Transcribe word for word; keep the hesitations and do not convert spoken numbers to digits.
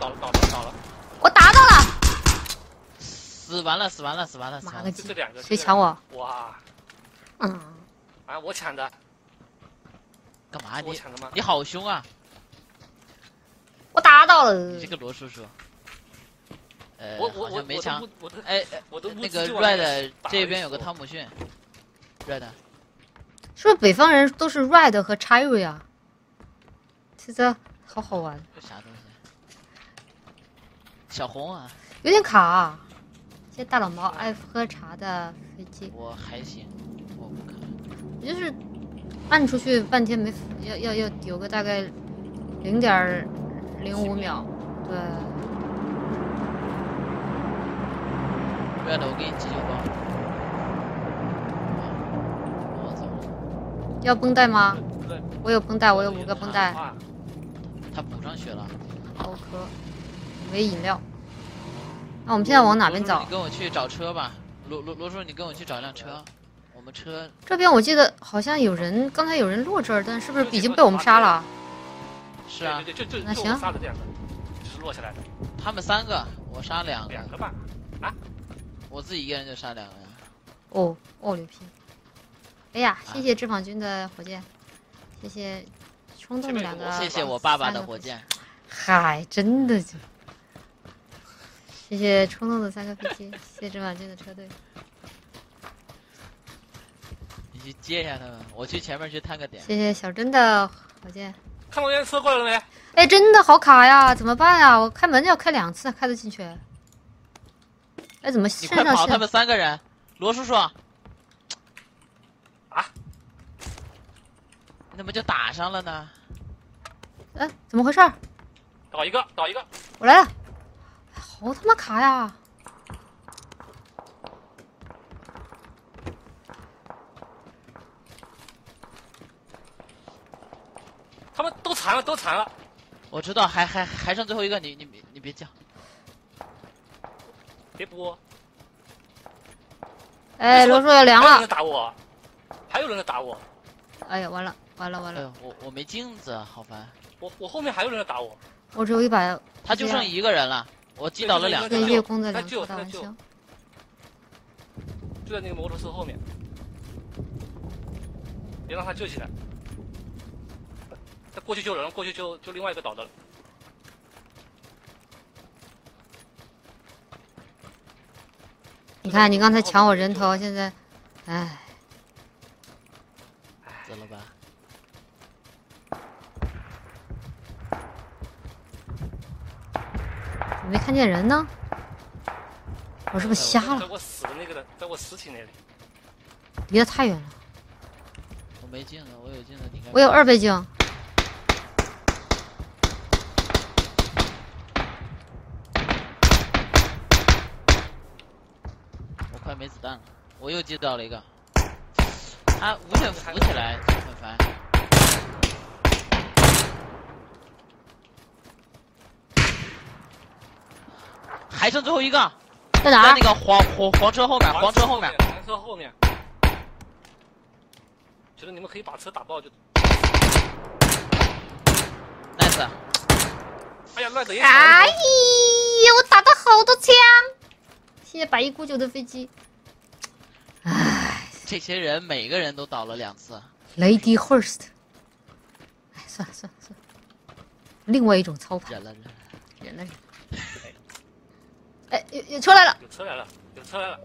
倒了倒了倒了！ 我打到了！ 死完了死完了死完了！死完了妈个鸡！ 这两个谁抢我？ 哇！ 嗯， 啊，我抢的！ 干嘛你我抢的吗？ 你好凶啊！ 我打到了！ 你这个罗叔叔。呃， 我我好像没枪。 我的哎， 我的那个 Red 这边有个汤姆逊 ，Red。 是不是北方人都是 Red 和 Cherry 啊？这这好好玩。 这啥东西？小红啊。 有点卡、啊。谢谢大老毛爱喝茶的飞机。 我还行，我不卡。 我就是按出去半天没，要要要有个大概零点零五秒。对。 Red，我给你急救包。我走了。 要绷带吗？我有绷带，我有五个绷带。 他补上血了。 好喝，没饮料。那我们现在往哪边走？ 你跟我去找车吧，罗罗罗叔，你跟我去找辆车。我们车这边我记得好像有人，刚才有人落这儿，但是不是已经被我们杀了？ 是啊， 就就就那行， 杀的这样的，就是落下来的。 他们三个，我杀两个。 两个吧？啊？ 我自己一个人就杀两个呀。 哦哦，牛批！哎呀，谢谢脂肪君的火箭，谢谢冲动的两个， 谢谢我爸爸的火箭。 嗨，真的就。谢谢冲动的三个飞机，谢谢脂肪君的车队。 你去接一下他们，我去前面去探个点。 谢谢小珍的火箭。 看到那辆车过来了没？ 哎，真的好卡呀，怎么办呀？我开门要开两次，开得进去。哎，怎么你快跑！他们三个人，罗叔叔。啊？你怎么就打上了呢？ 哎，怎么回事？ 倒一个，倒一个。 我来了。好他妈卡呀！ 他们都残了，都残了。 我知道，还还还剩最后一个，你你你别叫， 别播。 哎，罗叔要凉了。 还有人打我，还有人在打我。 哎呀，完了完了完了！ 哎、我我没镜子，好烦。 我我后面还有人在打我。 我只有一把。 他就剩一个人了，我击倒了两个。 夜空的两个大玩笑。 就在那个摩托车后面，别让他救起来。他过去救人，过去救救另外一个倒的了。 你看，你刚才抢我人头，现在，唉， 走了吧？ 我没看见人呢，我是不是瞎了？ 在我死的那个的，在我尸体那里， 离得太远了。 我没镜子，我有镜子，你看。 我有二倍镜。 我快没子弹了，我又击倒了一个。他无限浮起来就很烦。还剩最后一个， 在哪？ 在那个黄黄黄车后面，黄车后面， 黄车后面。觉得你们可以把车打爆就。 nice。 哎呀，赖子也。 哎呀，我打到好多枪！谢谢百亿古九的飞机。唉， 这些人每个人都倒了两次。 Lady Hurst。哎，算了算了算了，另外一种操盘。 忍了忍了， 忍了忍。哎，有有车来了！ 有车来了，有车来了。